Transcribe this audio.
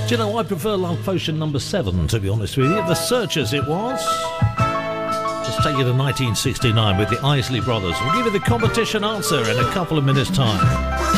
Do you know, I prefer Love Potion number 7, to be honest with you. The Searchers it was. Let's take you to 1969 with the Isley Brothers. We'll give you the competition answer in a couple of minutes' time.